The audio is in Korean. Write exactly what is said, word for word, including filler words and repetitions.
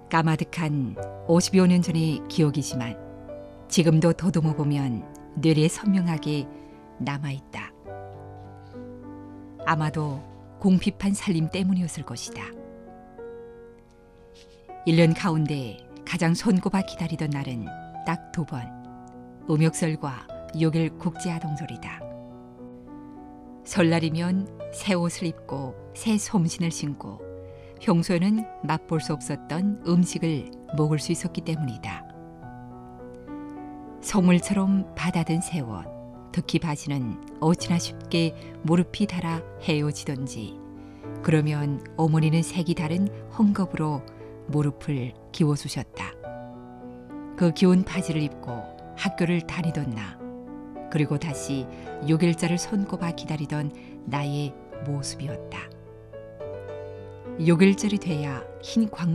까마득한 오십여 년 전의 기억이지만 지금도 더듬어 보면 뇌리에 선명하게 남아있다. 아마도 공핍한 살림 때문이었을 것이다. 일 년 가운데 가장 손꼽아 기다리던 날은 딱 두 번, 음욕설과 욕일 국제아동절이다. 설날이면 새 옷을 입고 새 솜신을 신고 평소에는 맛볼 수 없었던 음식을 먹을 수 있었기 때문이다. 소물처럼 받아든 새 옷, 특히 바지는 어찌나 쉽게 무릎이 닳아 헤어지던지, 그러면 어머니는 색이 다른 헝겊으로 무릎을 기워주셨다. 그 기운 바지를 입고 학교를 다니던 나, 그리고 다시 육 일자를 손꼽아 기다리던 나의 모습이었다. 육 일절이 돼야 흰 광